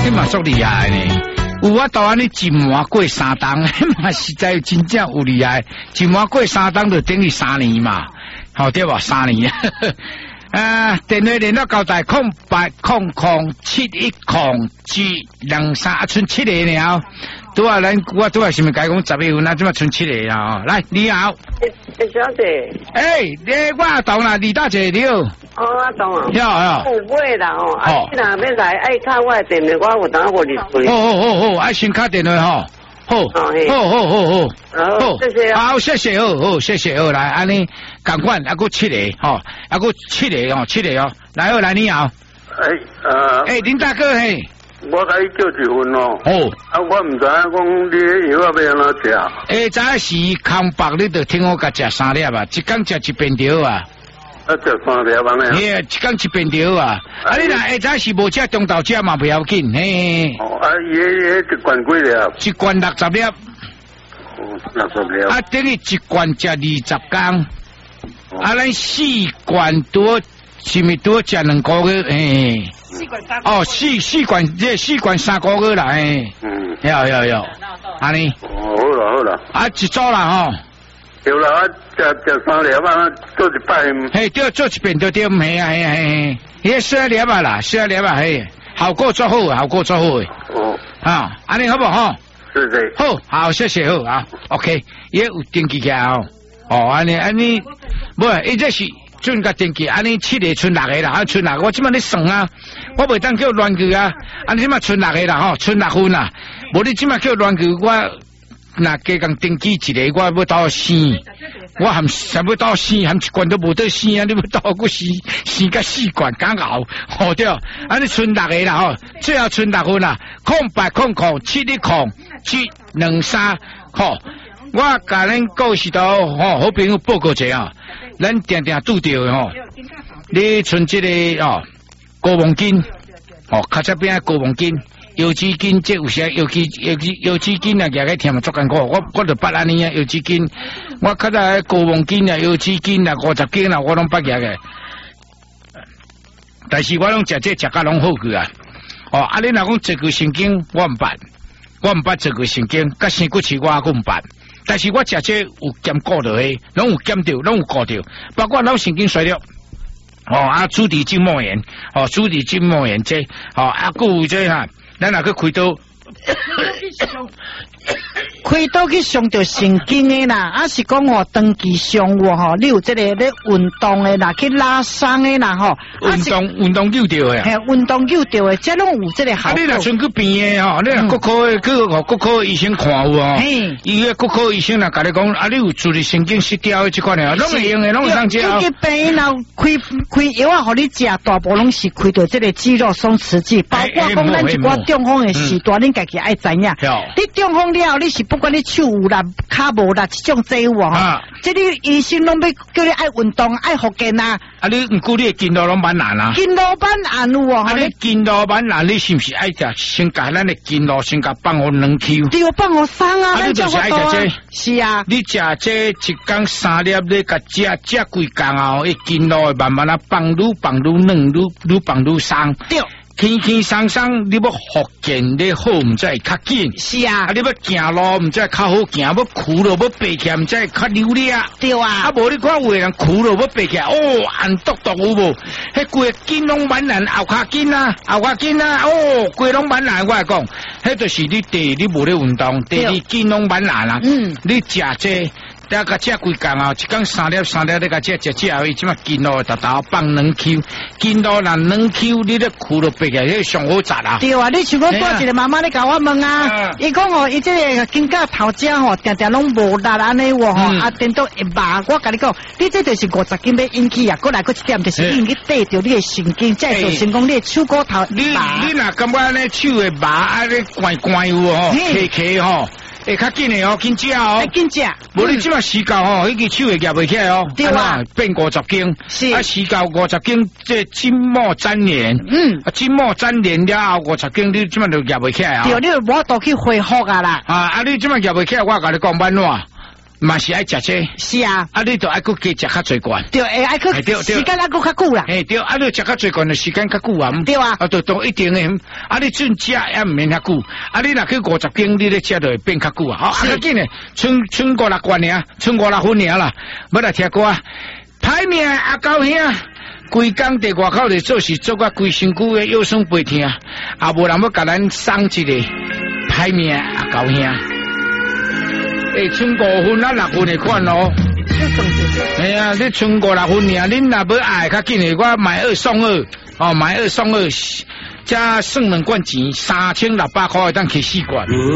迄嘛足厉害呢。有我到安尼一麻过3档，迄嘛实在真正有厉害。一麻过3档就等于3年嘛，好对吧？3年。电话联络交代0800710723，剩7个了。拄啊，我拄啊是咪甲讲11分啊？即嘛剩7个啊！来，你好， 小姐， 我阿东啦，李大姐你好。 阿东啊， 有买啦哦，你若要来爱看我的电话，我有当互你吹。 好，爱先卡电话吼。好，谢谢，好，谢谢，好，谢谢，好，来，安尼，赶快，还佫7个，吼，还佫7个哦，来，好，来，你好，林大哥嘿， 我甲你叫一份哦，我唔知影讲你药要安怎食。 早时空白你就听我甲食3粒啊，一工食1便条啊。 食3粒安尼。 一工1便条啊，你若早时无食中昼食嘛不要紧，嘿。 一罐几粒？ 一罐60粒。 60粒。 等于一罐食20工。咱4罐多，是咪多食2个月？4罐3个月。4罐3个月啦，有，安尼。 好啦。 一组啦吼。 对啦，食3粒啊，做一摆。 对，做一遍就对，嘿，迄12粒啊啦，12粒啊，嘿，效果足好，安尼好不好？ 是。 好，谢谢，好啊 ，OK， 也有登记起来安尼，不，这是准甲登记，安尼7个剩6个啦，剩6个，我即摆咧算啊，我袂当叫乱去啊，安尼即摆剩6个啦，剩6分啦，无你即摆叫乱去我。那加共登记一个，我要到死，我含想要到死，含一罐都无得死啊！你要到我死甲4罐刚熬，好对，安尼剩6个啦最后剩6分啦，0800710723，我甲恁故事都好朋友报告者咱定拄着的你剩这个高黄金卡车边高黄金。油脂金这有些油脂金啊，个听嘛足艰苦。我就捌安尼啊，油脂金，我较早高黄金啊，油脂金啊，50斤啊，我拢捌个。但是我拢食这食甲拢好去啊。你若讲这个神经我唔捌这个神经，甲生骨刺我佫唔捌。但是我食这有兼顾到的，拢有兼着，拢有顾着，包括脑神经衰弱。猪蹄筋膜炎，猪蹄筋膜炎这，佫有这哈。咱若去开刀去伤到神经的啦，是讲长期伤你有这个咧运动的啦，去拉伤的啦运动救着的运动救着的，这拢有这个效果。你若剩去病的你若骨科的去骨科医生看有伊个骨科医生若甲你讲你有自律神经失调的这款的，拢会用的，拢会当食。这病然后开药啊，互你食，大部拢是开到这个肌肉松弛剂，包括讲咱一寡中风的时段，恁家己爱知影。你中风了，你是不管你手有啦、骹无啦，这种这有这你医生拢要叫你爱运动、爱复健啊。你唔顾你的筋络拢蛮难啊。筋络蛮难有你筋络蛮难，你是不是爱食先甲咱的筋络先甲放互2 Q？ 对，放互3啊。你就是爱食这。是啊。你食这一工3粒，你甲食几工伊筋络会慢慢啊放愈软，愈放愈松。对。轻松松，你要复健，你好唔知较紧。是啊，你要行路唔知较好行，要苦了要爬起来唔知较流利啊。对啊，无你看有人苦了要爬起来，按笃笃有无？迄规个筋拢蛮难，后脚筋啊，规拢蛮难。我来讲，迄就是你第你无咧运动，第二筋拢蛮难啦。你食这。大家食几工一工3粒，你甲食后，伊即马筋络达放2 Q， 筋络若2 Q， 你咧苦了爬起来，迄上好扎啊！对啊，你像我带一个妈妈咧甲我问伊讲伊这个筋甲头只定拢无力安尼颠倒会麻。我甲你讲，你这就是50斤要引起啊，过来一点就是引起对着你的神经，再造成讲你的手骨头你若感觉安尼手会麻，安尼怪有咳会较紧的紧食紧食。无你即马时间迄个手会夹袂起来对啊，变50斤。是时间50斤，这筋膜粘连。筋膜粘连了后50斤，你即马就夹袂起来对，你无法度去恢复啊啦。你即马夹袂起来，我甲你讲办怎？ 嘛是爱食这。 是啊， 啊，你就爱佮加食较侪罐。 对，爱佮时间爱佮较久啦。 对，啊，你食较侪罐的时间较久啊。 对啊。 啊，都一定的。啊，你准食也唔免遐久。啊，你若去50斤，你咧食就会变较久啊。好，啊，紧嘞，剩56罐尔，剩56分尔啦。要来听歌啊，歹命阿高兄。规工伫外口咧做事，做甲规身躯诶腰酸背痛，也无人要甲咱送一个歹命阿高兄。剩5分啊6分的款哦。哎呀，你剩5、6分尔，恁若要爱较紧诶，我买2送2，哦，买2送2，加算2罐钱，3600块当去4罐。